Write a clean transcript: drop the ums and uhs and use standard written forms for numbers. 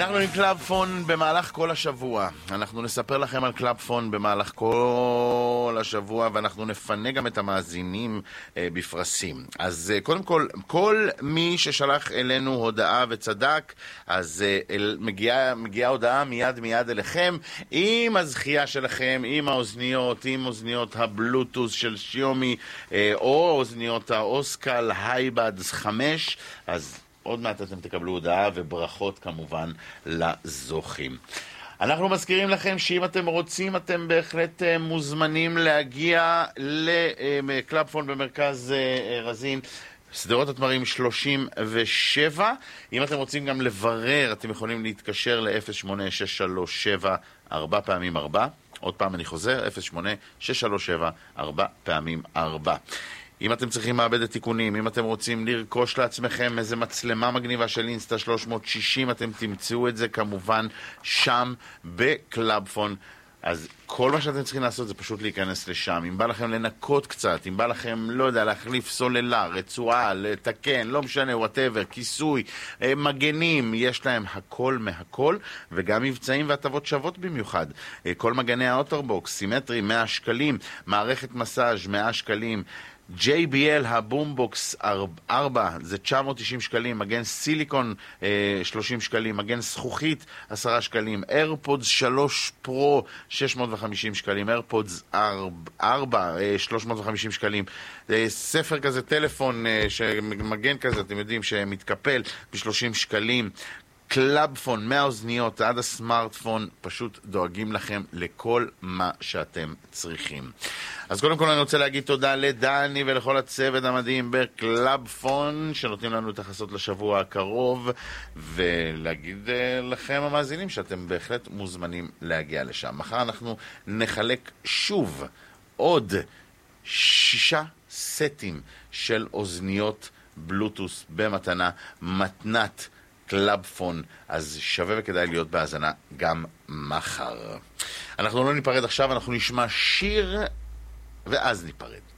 אנחנו עם קלאבפון במהלך כל השבוע. אנחנו נספר לכם על קלאבפון במהלך כל השבוע, ואנחנו נפנה גם את המאזינים בפרסים. אז קודם כל מי ששלח אלינו הודעה וצדק, אז מגיעה הודעה מיד אליכם, עם הזכייה שלכם, עם האוזניות, עם אוזניות הבלוטוס של שיומי, או אוזניות האוסקל הייבאדס 5, אז עוד מעט אתם תקבלו הודעה, וברכות כמובן לזוכים. אנחנו מזכירים לכם שאם אתם רוצים, אתם בהחלט מוזמנים להגיע לקלאבפון במרכז רזין, סדרות התמרים 37. אם אתם רוצים גם לברר, אתם יכולים להתקשר ל-08-637 4 פעמים 4. עוד פעם אני חוזר, 08-637 4 פעמים 4. אם אתם צריכים מעבדת תיקונים, אם אתם רוצים לרכוש לעצמכם איזה מצלמה מגניבה של אינסטה 360, אתם תמצאו את זה כמובן שם בקלאבפון. אז כל מה שאתם צריכים לעשות זה פשוט להיכנס לשם. אם בא לכם לנקות קצת, אם בא לכם, לא יודע, להחליף סוללה, רצועה, לתקן, לא משנה, whatever, כיסוי, מגנים, יש להם הכל מהכל, וגם מבצעים והטבות שוות במיוחד. כל מגני האוטרבוקס, סימטרי, 100 שקלים, מערכת מסאז' 100 שקלים, JBL הבומבוקס 4 זה 990 שקלים, מגן סיליקון 30 שקלים, מגן זכוכית 10 שקלים, AirPods 3 פרו 650 שקלים, AirPods 4 350 שקלים, ספר כזה, טלפון שמגן כזה, אתם יודעים שמתקפל ב30 שקלים. קלאבפון, מהאוזניות עד הסמארטפון, פשוט דואגים לכם לכל מה שאתם צריכים. אז קודם כל אני רוצה להגיד תודה לדני ולכל הצוות המדהים בקלאבפון שנותנים לנו את החסות לשבוע הקרוב, ולהגיד לכם המאזינים שאתם בהחלט מוזמנים להגיע לשם. מחר אנחנו נחלק שוב עוד 6 סטים של אוזניות בלוטוס במתנה, מתנת קלאבפון, אז שווה וכדאי להיות בהאזנה גם מחר. אנחנו לא ניפרד עכשיו, אנחנו נשמע שיר ואז ניפרד.